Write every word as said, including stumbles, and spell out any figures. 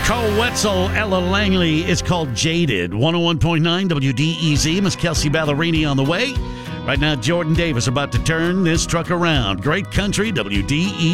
Carl Wetzel, Ella Langley. It's called Jaded. one oh one point nine W D E Z. Miss Kelsey Ballerini on the way. Right now, Jordan Davis about to turn this truck around. Great country, W D E Z.